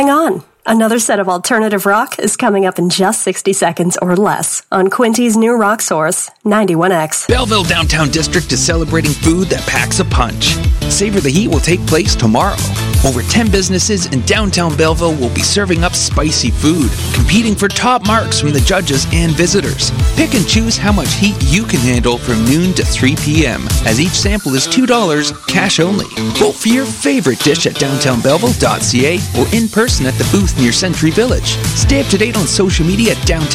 Hang on. Another set of alternative rock is coming up in just 60 seconds or less on Quinty's new rock source, 91X. Belleville Downtown District is celebrating food that packs a punch. Savor the Heat will take place tomorrow. Over 10 businesses in downtown Belleville will be serving up spicy food, competing for top marks from the judges and visitors. Pick and choose how much heat you can handle from noon to 3 p.m., as each sample is $2, cash only. Vote for your favorite dish at downtownbelleville.ca or in person at the booth near Century Village. Stay up to date on social media at Downtown